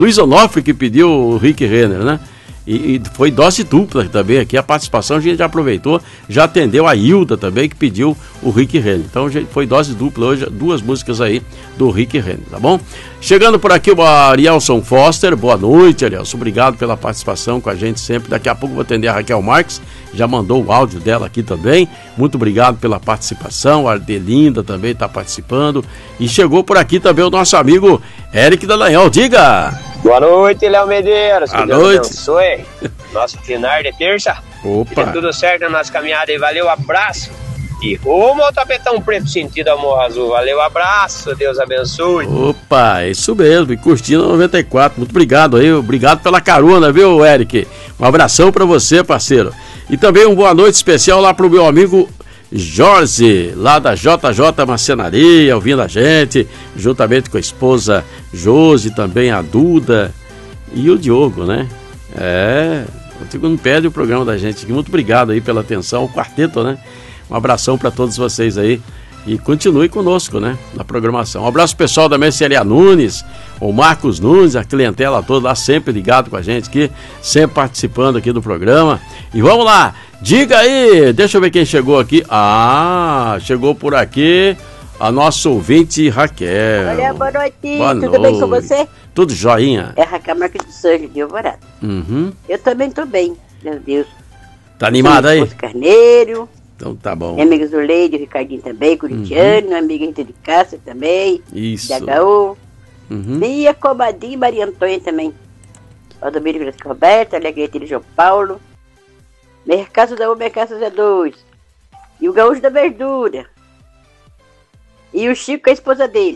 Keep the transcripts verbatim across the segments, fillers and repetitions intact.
Luiz Onofre que pediu o Rick Renner, né? E, e foi dose dupla também aqui, a participação a gente já aproveitou, já atendeu a Hilda também, que pediu o Rick Renner. Então foi dose dupla hoje, duas músicas aí do Rick Renner, tá bom? Chegando por aqui o Arielson Foster, boa noite, Arielson, obrigado pela participação com a gente sempre. Daqui a pouco vou atender a Raquel Marques, já mandou o áudio dela aqui também, muito obrigado pela participação. A Ardelinda também está participando, e chegou por aqui também o nosso amigo Eric Dallagnol, diga! Boa noite, Léo Medeiros. Boa noite. Abençoe. Nosso final de terça. Opa. Que tudo certo na nossa caminhada aí. Valeu, abraço. E rumo ao tapetão preto sentido amor azul. Valeu, abraço. Deus abençoe. Opa, é isso mesmo. E curtindo noventa e quatro. Muito obrigado aí. Obrigado pela carona, viu, Eric? Um abração pra você, parceiro. E também uma boa noite especial lá pro meu amigo Jorge, lá da J J Marcenaria, ouvindo a gente, juntamente com a esposa Josi, também a Duda e o Diogo, né? É, o Diogo não perde o programa da gente aqui. Muito obrigado aí pela atenção, o quarteto, né? Um abração para todos vocês aí e continue conosco, né? Na programação. Um abraço pessoal da Mercearia Nunes, o Marcos Nunes, a clientela toda lá sempre ligado com a gente aqui, sempre participando aqui do programa. E vamos lá! Diga aí, deixa eu ver quem chegou aqui. Ah, chegou por aqui a nossa ouvinte Raquel. Olha, boa noite. Boa Tudo noite. bem com você? Tudo joinha. É Raquel Marques de Sanjo, de Alvorada. Uhum. Eu também estou bem, meu Deus. Tá animada aí? Carneiro. Então tá bom. Minha amiga Zuleide, o Ricardinho também, corintiano. Uhum. Minha amiga Rita de Cássia também. Isso. De H U. Uhum. E a Comadinha e Maria Antônia também. Valdomiro Francisco Roberto, Alegrete de João Paulo. Mercado da U, Mercado Zé dois. E o Gaúcho da Verdura. E o Chico com a esposa dele.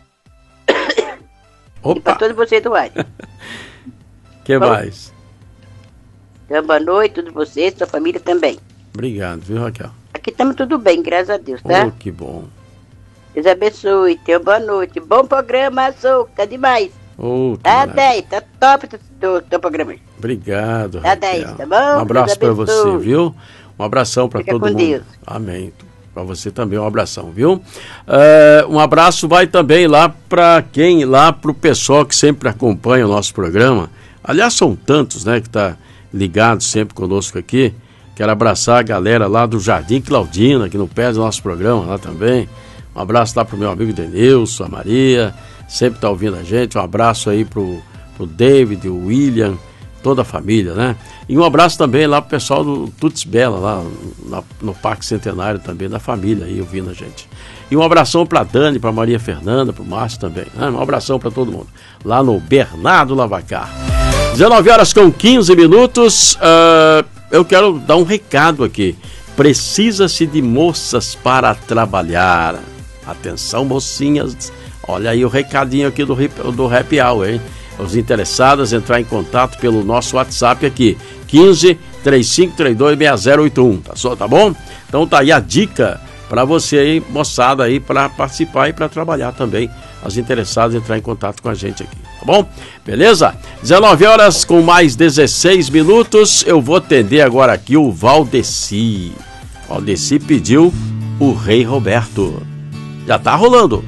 Opa. E pra todos vocês do ar. Que mais? Então, boa noite, todos vocês, sua família também. Obrigado, viu, Raquel? Aqui estamos tudo bem, graças a Deus, tá? Oh, que bom. Deus abençoe, tenha boa noite. Bom programa, Azul, tá demais. Oh, tá dez, tá top do teu programa. Obrigado, Tá dez, tá bom? Um abraço para você, viu? Um abração para todo com mundo. Deus. Amém. Para você também um abração, viu? É, um abraço vai também lá para quem, lá para o pessoal que sempre acompanha o nosso programa. Aliás, são tantos, né, que tá ligado sempre conosco aqui. Quero abraçar a galera lá do Jardim Claudina, que não perde o nosso programa lá também. Um abraço lá pro meu amigo Denilson, a Maria, sempre tá ouvindo a gente. Um abraço aí pro, pro David, o William, toda a família, né? E um abraço também lá pro pessoal do Tuts Bela, lá na, no Parque Centenário também, da família aí ouvindo a gente. E um abração pra Dani, pra Maria Fernanda, pro Márcio também, né? Um abração pra todo mundo. Lá no Bernardo Lavacar. dezenove horas com quinze minutos, uh, eu quero dar um recado aqui. Precisa-se de moças para trabalhar. Atenção, mocinhas. Olha aí o recadinho aqui do, do Happy Hour, hein? Os interessados entrar em contato pelo nosso WhatsApp aqui, quinze, trinta e cinco, trinta e dois, sessenta zero oitenta e um, tá, só, tá bom? Então tá aí a dica para você aí, moçada aí, para participar e para trabalhar também. Os interessados entrar em contato com a gente aqui, tá bom? Beleza? dezenove horas com mais dezesseis minutos, eu vou atender agora aqui o Valdeci. Valdeci pediu o Rei Roberto. Já tá rolando.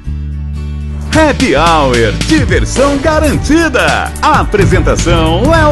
Happy Hour, diversão garantida. A apresentação é